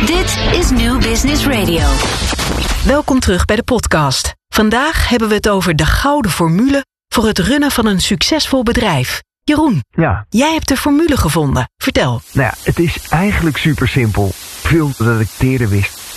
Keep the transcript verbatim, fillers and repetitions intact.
Dit is New Business Radio. Welkom terug bij de podcast. Vandaag hebben we het over de gouden formule voor het runnen van een succesvol bedrijf. Jeroen, Ja. jij hebt de formule gevonden. Vertel. Nou ja, het is eigenlijk super simpel. Veel redacteren wist